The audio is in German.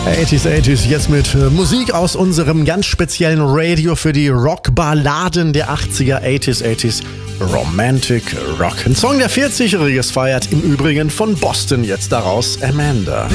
80s, jetzt mit Musik aus unserem ganz speziellen Radio für die Rockballaden der 80er, 80s, Romantic Rock. Ein Song, der 40-Jähriges feiert, im Übrigen von Boston, jetzt daraus Amanda.